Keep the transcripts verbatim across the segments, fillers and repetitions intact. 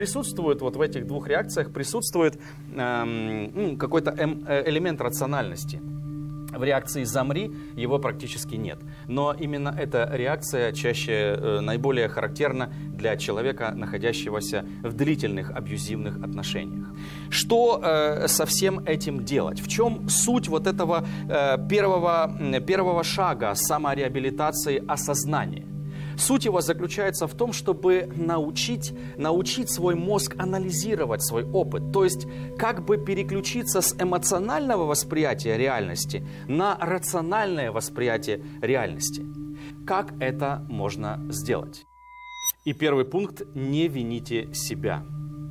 Присутствует вот в этих двух реакциях присутствует эм, ну, какой-то эм, элемент рациональности. В реакции «замри» его практически нет. Но именно эта реакция чаще э, наиболее характерна для человека, находящегося в длительных абьюзивных отношениях. Что э, со всем этим делать? В чем суть вот этого э, первого, первого шага самореабилитации осознания? Суть его заключается в том, чтобы научить, научить свой мозг анализировать свой опыт, то есть как бы переключиться с эмоционального восприятия реальности на рациональное восприятие реальности. Как это можно сделать? И первый пункт – не вините себя.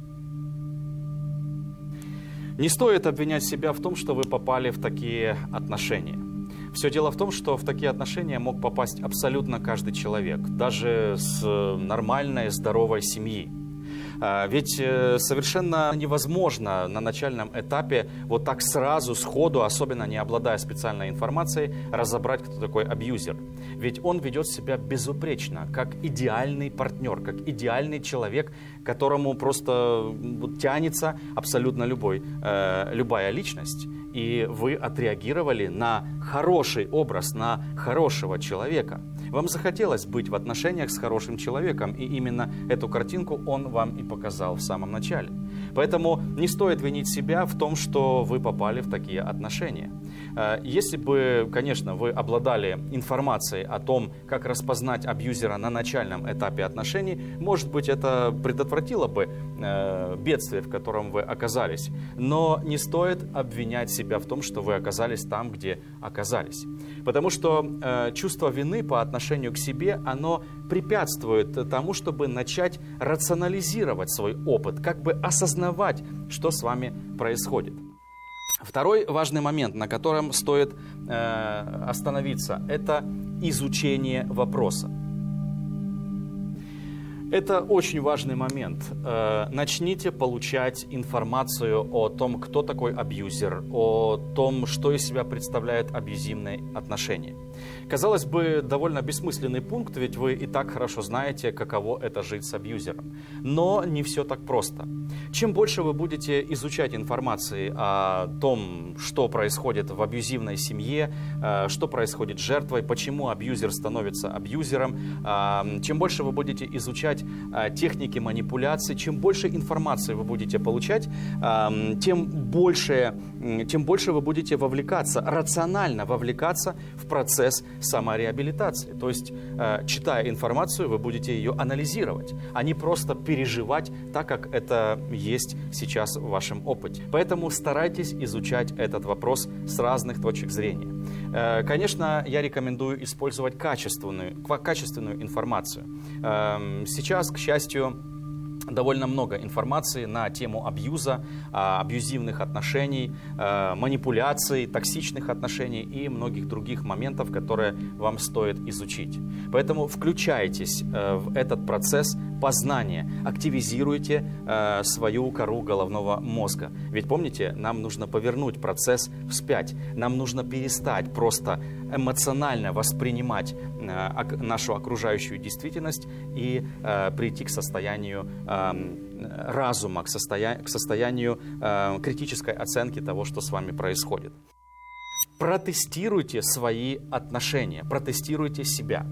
Не стоит обвинять себя в том, что вы попали в такие отношения. Все дело в том, что в такие отношения мог попасть абсолютно каждый человек, даже с нормальной, здоровой семьи. Ведь совершенно невозможно на начальном этапе вот так сразу, сходу, особенно не обладая специальной информацией, разобрать, кто такой абьюзер. Ведь он ведет себя безупречно, как идеальный партнер, как идеальный человек, к которому просто тянется абсолютно любой, э, любая личность. И вы отреагировали на хороший образ, на хорошего человека. Вам захотелось быть в отношениях с хорошим человеком, и именно эту картинку он вам и показал в самом начале. Поэтому не стоит винить себя в том, что вы попали в такие отношения. Если бы, конечно, вы обладали информацией о том, как распознать абьюзера на начальном этапе отношений, может быть, это предотвратило бы бедствие, в котором вы оказались. Но не стоит обвинять себя в том, что вы оказались там, где оказались. Потому что э, чувство вины по отношению к себе, оно препятствует тому, чтобы начать рационализировать свой опыт, как бы осознавать, что с вами происходит. Второй важный момент, на котором стоит э, остановиться, это изучение вопроса. Это очень важный момент. Начните получать информацию о том, кто такой абьюзер, о том, что из себя представляет абьюзивные отношения. Казалось бы, довольно бессмысленный пункт, ведь вы и так хорошо знаете, каково это жить с абьюзером. Но не все так просто. Чем больше вы будете изучать информации о том, что происходит в абьюзивной семье, что происходит с жертвой, почему абьюзер становится абьюзером, чем больше вы будете изучать техники манипуляции, чем больше информации вы будете получать, тем больше, тем больше вы будете вовлекаться, рационально вовлекаться в процесс самореабилитации. То есть, читая информацию, вы будете ее анализировать, а не просто переживать так, как это есть сейчас в вашем опыте. Поэтому старайтесь изучать этот вопрос с разных точек зрения. Конечно, я рекомендую использовать качественную, качественную информацию. Сейчас, к счастью, довольно много информации на тему абьюза, абьюзивных отношений, манипуляций, токсичных отношений и многих других моментов, которые вам стоит изучить. Поэтому включайтесь в этот процесс познания, активизируйте свою кору головного мозга. Ведь помните, нам нужно повернуть процесс вспять, нам нужно перестать просто эмоционально воспринимать нашу окружающую действительность и прийти к состоянию разума, к состоянию, к состоянию э, критической оценки того, что с вами происходит. Протестируйте свои отношения, протестируйте себя.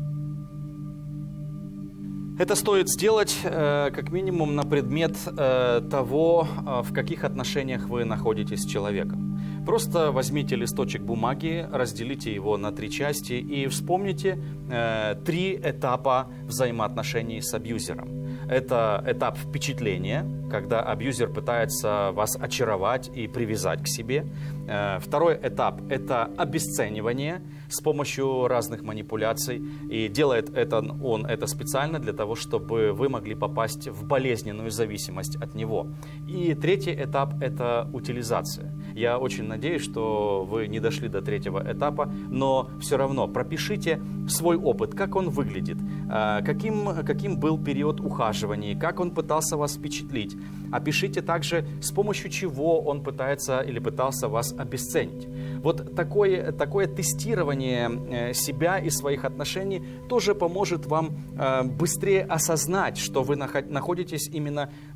Это стоит сделать э, как минимум на предмет э, того, э, в каких отношениях вы находитесь с человеком. Просто возьмите листочек бумаги, разделите его на три части и вспомните э, три этапа взаимоотношений с абьюзером. Это этап впечатления, когда абьюзер пытается вас очаровать и привязать к себе. Второй этап – это обесценивание с помощью разных манипуляций. И делает это он это специально для того, чтобы вы могли попасть в болезненную зависимость от него. И третий этап – это утилизация. Я очень надеюсь, что вы не дошли до третьего этапа, но все равно пропишите свой опыт, как он выглядит, каким, каким был период ухаживания, как он пытался вас впечатлить. Опишите также, с помощью чего он пытается или пытался вас обесценить. Вот такое, такое тестирование себя и своих отношений тоже поможет вам быстрее осознать, что вы находитесь именно